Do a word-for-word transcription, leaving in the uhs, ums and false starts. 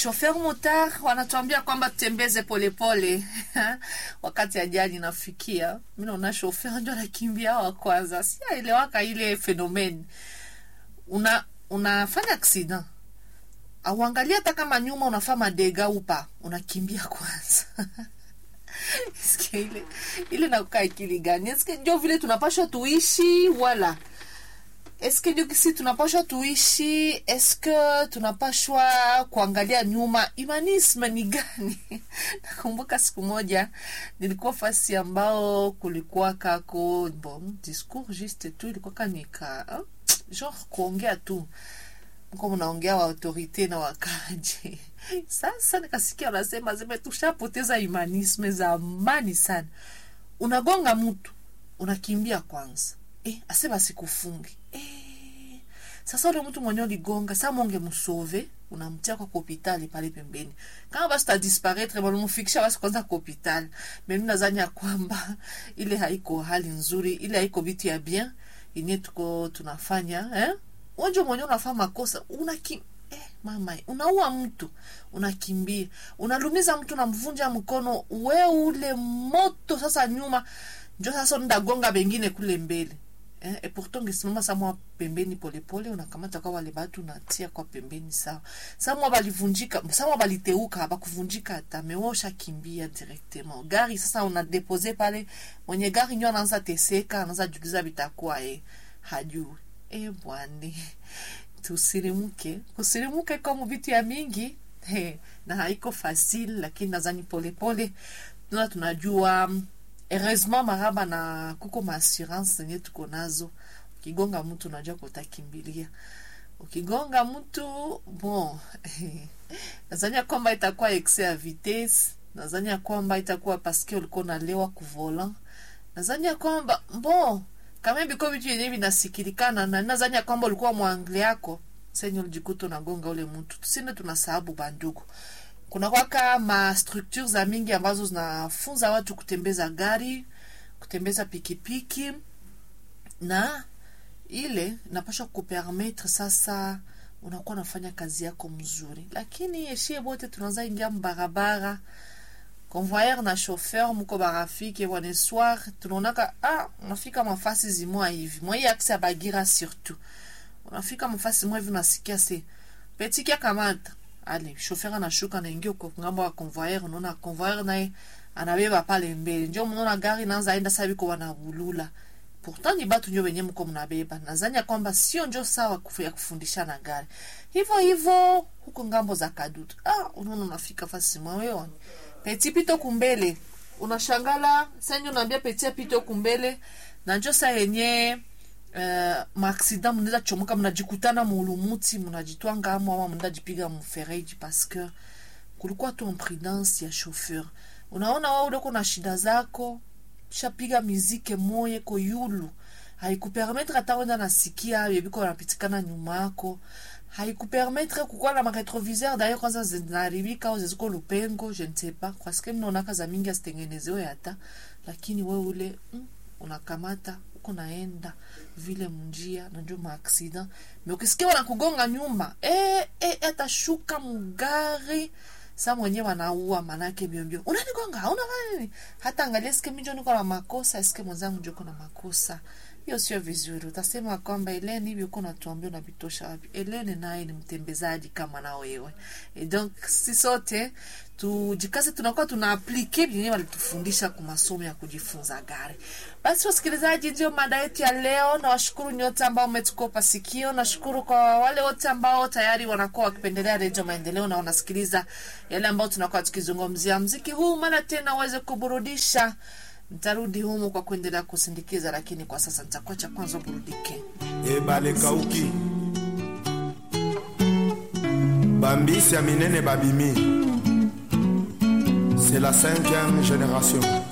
chauffeur motar wanatuambia kwamba tutembeze polepole wakati ajali inafikia. Mimi naona chauffeur ndio anakimbia wa kwanza. Si aelewaka ile fenomeni. Una unafanya accident. Auangalia hata kama nyuma unafanya madega upa, unakimbia kwanza. Eske ile ile nakukaa akili gani? Eske ndio vile tunapaswa tuishi wala eske ndio kisi tunapaswa tuishi? Eske tunapaswa kuangalia nyuma? Humanisme ni gani? Nakumbuka siku moja nilikuwa fasi ambao kulikuwa kako bon discours juste tu, ilikuwa kanika hein? Genre kuongea tu mko mnaongea wa autorite na wakaji. Sasa nikasikia wanasema zime tushapoteza humanisme zamani sana. Unagonga mtu, unakimbia kwanza. Eh, asema sikufungi. Eh, sasa ule mtu mwenye uligonga, sasa monge msove, unamtia kwa hospitali pale pembeni. Kama basi ta disparaître, bado mfikisha basi kwanza kwa hospitali. Mimi nadhani ya kwamba ile haiko hali nzuri, ile haiko vitu ya bien, yenye tuko tunafanya, eh? Wanje mwenye unafanya makosa, unaki eh mama, unaua mtu, unakimbia, unalumiza mtu na mvunja mkono, we ule moto sasa nyuma, ndio sasa ndagonga bengine kule mbele. Eh, et pourtant ngisimama samwa pembeni pole pole, unakamata kwa wale watu unatia kwa pembeni sawa. Samwa balivunjika, samwa baliteuka haba kuvunjika hata meosha kimbia directement. Gari sasa una déposer pale, mwenye gari nyo anaanza teseka, anaanza jugiza bitakuwa eh hajui. Eh bwani, tusirimuke, kusirimuke kama vitu ya mingi, he, na haiko facile, lakini nazani pole pole, tuna tunajua, heureusement maraba na kuko ma assurance zenye tuko nazo, ukigonga mtu unajua kutakimbilia, ukigonga mtu, bon, nazani kwamba itakuwa excès ya vitesse, nazani kwamba itakuwa parce que ulikuwa unalewa ku volant, nazani kwamba, bon, kama biko vitu yenyewe vinasikilikana na nadhani kwamba ulikuwa muangle yako senyo ulijikuta unagonga ule mtu. Tusinde tunasahabu bandugu. Kuna kwaka ma structures za mingi ambazo zinafunza watu kutembeza gari, kutembeza pikipiki, na ile inapaswa kupermettre sasa unakuwa unafanya kazi yako mzuri. Lakini yeshie bote tunaanza ingia barabara, convoyeur na chauffeur mko barafiki wane soir tunaonaka ah unafika mafasi zimwa hivi moi yakisa bagira surtout unafika mafasi mwa hivi unasikia se petit kia kamata ale chauffeur anashuka na ingio kwa ngambo wa convoyeur, unaona convoyeur naye anabeba pale mbele, ndio mnaona gari naanza aenda sabi kwa wanabulula. Pourtant ni batu ndio wenye mko mnabeba. Nadhani kwamba sio ndio sawa kufanya kufundishana gari hivyo hivyo huko ngambo za Kadutu. Ah unaona unafika fasi mwa wewe Petit pito kumbele, unashangala, sanyo naambia petit pito kumbele, na njo sa yenye uh, maaksida mneza chomoka mnajikutana muulumuti, mnajitwanga amu ama mnajipiga mfereji parce que kulikuwa tu imprudence ya chauffeur. Unaona wao udoko na shida zako, shapiga muziki moye ko yulu, haikupermettre hata wenda nasikia yebiko wanapitikana nyuma yako. Haikupermettre kukuwa na maretroviseur d'ailleurs kwanza zinaribika au ziziko lupengo, je ne sais pas, parce que mnaona kaza mingi asitengenezeo yata, lakini wewe ule mm, unakamata uko naenda vile mjia na ndio maaksida. Mais ukisikia wanakugonga nyuma, eh eh atashuka mugari, sa mwenyewe wanaua manake biombio. Unanigonga, hauna nini? Hata angalia sikia mimi niko na makosa, sikia mwenzangu ndio kuna makosa. Hiyo sio vizuri. Utasema kwamba Helene hivi uko natuambia na bitosha wapi? Helene naye ni mtembezaji kama na wewe. Et donc si sote tujikaze tunakuwa tunaaplike vyenyewe walitufundisha kwa masomo ya kujifunza gari. Basi wasikilizaji, ndio mada yetu ya leo, na washukuru nyote ambao umetukopa sikio. Nashukuru kwa wale wote ambao tayari wanakuwa wakipendelea Radio Maendeleo na wanasikiliza yale ambao tunakuwa tukizungumzia. Muziki huu mara tena uweze kuburudisha. Nitarudi humu kwa kuendelea kusindikiza, lakini kwa sasa nitakuacha kwanza burudike. Ebale kauki Bambisi ya minene babimi, c'est la cinquième génération.